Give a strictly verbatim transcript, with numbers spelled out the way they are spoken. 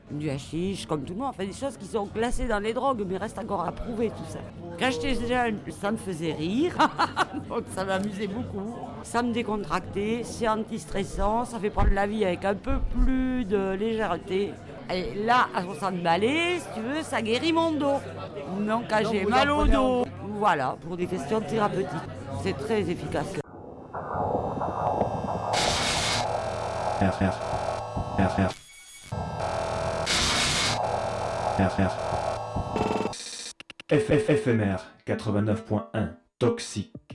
Du hashish, comme tout le monde, enfin des choses qui sont classées dans les drogues, mais reste encore à prouver tout ça. Quand j'étais jeune, ça me faisait rire, donc ça m'amusait beaucoup. Ça me décontractait, c'est anti-stressant, ça fait prendre la vie avec un peu plus de légèreté. Et là, à soixante balais, si tu veux, ça guérit mon dos. Donc quand j'ai mal au dos, voilà, pour des questions thérapeutiques. C'est très efficace. R, R, R, R. R, R. F F F M R quatre-vingt-neuf point un, toxique.